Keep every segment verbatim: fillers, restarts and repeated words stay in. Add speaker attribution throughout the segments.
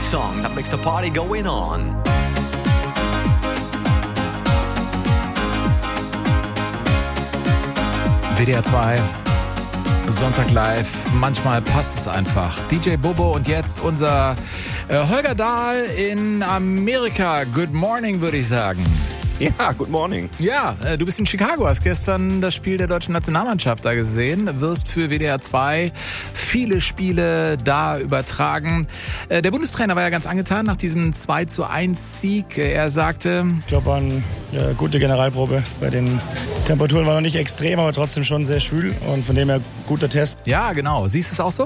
Speaker 1: song that makes the party going on.
Speaker 2: W D R zwei, Sonntag live, manchmal passt es einfach. D J Bobo und jetzt unser äh, Holger Dahl in Amerika. Good morning, würde ich sagen.
Speaker 3: Ja, good morning.
Speaker 2: Ja, äh, du bist in Chicago, hast gestern das Spiel der deutschen Nationalmannschaft da gesehen, wirst für W D R zwei viele Spiele da übertragen. Äh, der Bundestrainer war ja ganz angetan nach diesem zwei zu eins Sieg. Er sagte...
Speaker 4: Ich glaube, war eine ja, gute Generalprobe. Bei den Temperaturen war noch nicht extrem, aber trotzdem schon sehr schwül und von dem her guter Test.
Speaker 2: Ja, genau. Siehst du es auch so?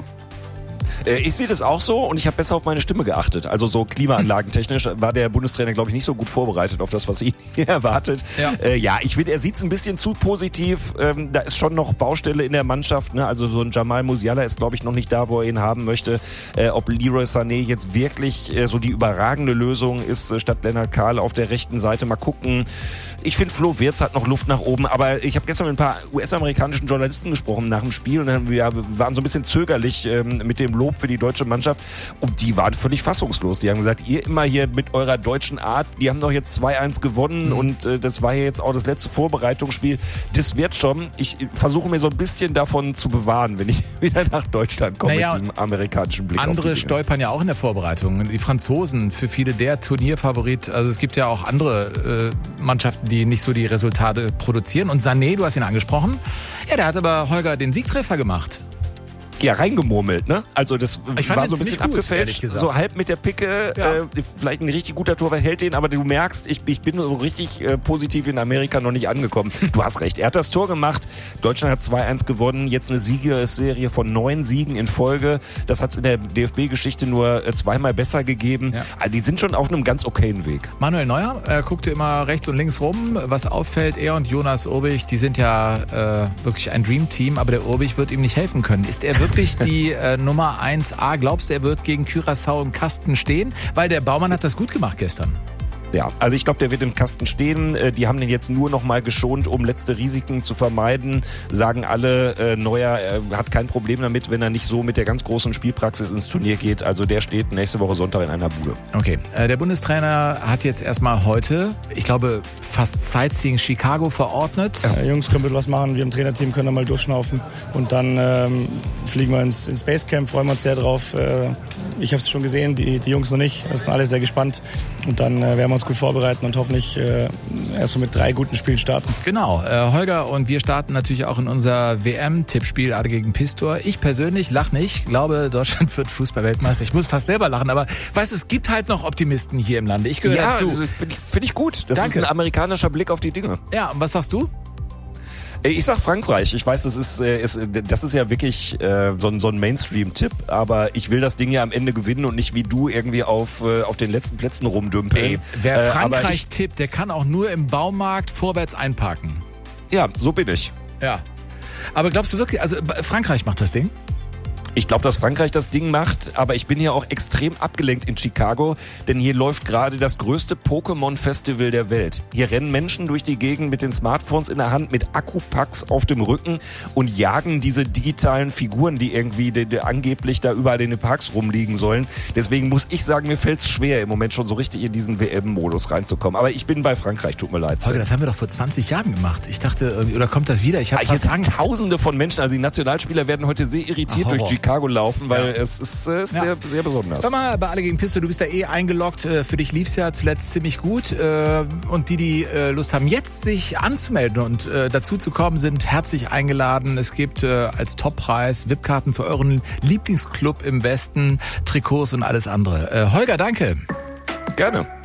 Speaker 3: Ich sehe das auch so und ich habe besser auf meine Stimme geachtet. Also so klimaanlagentechnisch war der Bundestrainer, glaube ich, nicht so gut vorbereitet auf das, was ihn hier erwartet. Ja, äh, ja ich finde, er sieht es ein bisschen zu positiv. Ähm, da ist schon noch Baustelle in der Mannschaft. Ne? Also so ein Jamal Musiala ist, glaube ich, noch nicht da, wo er ihn haben möchte. Äh, ob Leroy Sané jetzt wirklich äh, so die überragende Lösung ist, äh, statt Lennart Kahl auf der rechten Seite. Mal gucken. Ich finde, Flo Wirtz hat noch Luft nach oben, aber ich habe gestern mit ein paar U S-amerikanischen Journalisten gesprochen nach dem Spiel und dann, wir waren so ein bisschen zögerlich ähm, mit dem Lob für die deutsche Mannschaft und die waren völlig fassungslos. Die haben gesagt, ihr immer hier mit eurer deutschen Art, die haben doch jetzt zwei eins gewonnen mhm. und äh, das war ja jetzt auch das letzte Vorbereitungsspiel. Das wird schon. Ich versuche mir so ein bisschen davon zu bewahren, wenn ich wieder nach Deutschland komme naja, mit diesem amerikanischen Blick.
Speaker 2: Andere auf die stolpern ja auch in der Vorbereitung. Die Franzosen, für viele der Turnierfavorit. Also es gibt ja auch andere äh, Mannschaften, die nicht so die Resultate produzieren. Und Sané, du hast ihn angesprochen, ja, der hat aber Holger den Siegtreffer gemacht.
Speaker 3: Ja, reingemurmelt, ne? Also das
Speaker 2: ich
Speaker 3: war so ein bisschen
Speaker 2: gut,
Speaker 3: abgefälscht, so halb mit der Picke, ja. äh, vielleicht ein richtig guter Torwart hält den, aber du merkst, ich, ich bin so richtig äh, positiv in Amerika noch nicht angekommen. Du hast recht, er hat das Tor gemacht, Deutschland hat zwei eins gewonnen, jetzt eine Siegesserie von neun Siegen in Folge, das hat es in der D F B-Geschichte nur äh, zweimal besser gegeben. Ja. Also die sind schon auf einem ganz okayen Weg.
Speaker 2: Manuel Neuer äh, guckte immer rechts und links rum, was auffällt, er und Jonas Urbich, die sind ja äh, wirklich ein Dream-Team, aber der Urbich wird ihm nicht helfen können. Ist er wirklich wirklich die äh, Nummer eins A? Glaubst du, er wird gegen Curaçao im Kasten stehen? Weil der Baumann hat das gut gemacht gestern.
Speaker 3: Ja, also ich glaube, der wird im Kasten stehen. Die haben den jetzt nur noch mal geschont, um letzte Risiken zu vermeiden. Sagen alle, äh, Neuer äh, hat kein Problem damit, wenn er nicht so mit der ganz großen Spielpraxis ins Turnier geht. Also der steht nächste Woche Sonntag in einer Bude.
Speaker 2: Okay, äh, der Bundestrainer hat jetzt erstmal heute, ich glaube, fast Sightseeing Chicago verordnet.
Speaker 4: Ja, Jungs, können wir was machen. Wir im Trainerteam können da mal durchschnaufen. Und dann ähm, fliegen wir ins, ins Basecamp, freuen wir uns sehr drauf. Äh, ich habe es schon gesehen, die, die Jungs noch nicht. Das sind alle sehr gespannt. Und dann äh, werden wir uns gut vorbereiten und hoffentlich äh, erstmal mit drei guten Spielen starten.
Speaker 2: Genau, äh, Holger und wir starten natürlich auch in unser W M-Tippspiel Ade gegen Pistor. Ich persönlich lache nicht, glaube, Deutschland wird Fußball-Weltmeister. Ich muss fast selber lachen, aber weißt du, es gibt halt noch Optimisten hier im Lande. Ich gehöre
Speaker 3: ja,
Speaker 2: dazu.
Speaker 3: Ja, finde ich, find ich gut. Das
Speaker 2: Danke.
Speaker 3: Ist ein amerikanischer Blick auf die Dinge.
Speaker 2: Ja, und was sagst du?
Speaker 3: Ich sag Frankreich. Ich weiß, das ist, ist das ist ja wirklich äh, so ein, so ein Mainstream-Tipp, aber ich will das Ding ja am Ende gewinnen und nicht wie du irgendwie auf, äh, auf den letzten Plätzen rumdümpeln.
Speaker 2: Ey, wer Frankreich äh, tippt, der kann auch nur im Baumarkt vorwärts einparken.
Speaker 3: Ja, so bin ich.
Speaker 2: Ja. Aber glaubst du wirklich, also Frankreich macht das Ding?
Speaker 3: Ich glaube, dass Frankreich das Ding macht, aber ich bin hier auch extrem abgelenkt in Chicago, denn hier läuft gerade das größte Pokémon-Festival der Welt. Hier rennen Menschen durch die Gegend mit den Smartphones in der Hand, mit Akkupacks auf dem Rücken und jagen diese digitalen Figuren, die irgendwie die, die angeblich da überall in den Parks rumliegen sollen. Deswegen muss ich sagen, mir fällt es schwer, im Moment schon so richtig in diesen W M-Modus reinzukommen. Aber ich bin bei Frankreich, tut mir leid.
Speaker 2: Holger, das haben wir doch vor zwanzig Jahren gemacht. Ich dachte, oder kommt das wieder? Ich habe fast Angst.
Speaker 3: Tausende von Menschen, also die Nationalspieler werden heute sehr irritiert Ach, durch Chicago. Chicago laufen, weil ja. es ist äh, sehr, ja. sehr besonders.
Speaker 2: Hör mal, bei Ade gegen Pistor, du bist ja eh eingeloggt. Für dich lief's ja zuletzt ziemlich gut. Und die, die Lust haben, jetzt sich anzumelden und dazu zu kommen, sind herzlich eingeladen. Es gibt als Toppreis V I P-Karten für euren Lieblingsclub im Westen, Trikots und alles andere. Holger, danke.
Speaker 3: Gerne.